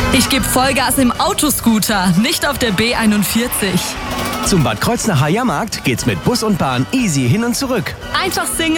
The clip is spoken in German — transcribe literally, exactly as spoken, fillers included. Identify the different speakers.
Speaker 1: Ich gebe Vollgas im Autoscooter, nicht auf der B einundvierzig.
Speaker 2: Zum Bad Kreuznacher Jahrmarkt geht's mit Bus und Bahn easy hin und zurück.
Speaker 1: Einfach Single